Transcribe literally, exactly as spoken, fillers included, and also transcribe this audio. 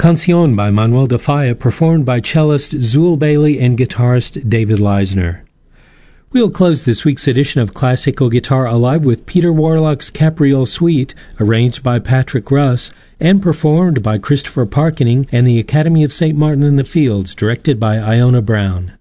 Canción by Manuel de Falla, performed by cellist Zool Bailey and guitarist David Leisner. We'll close this week's edition of Classical Guitar Alive with Peter Warlock's Capriole Suite, arranged by Patrick Russ, and performed by Christopher Parkening and the Academy of Saint Martin in the Fields, directed by Iona Brown.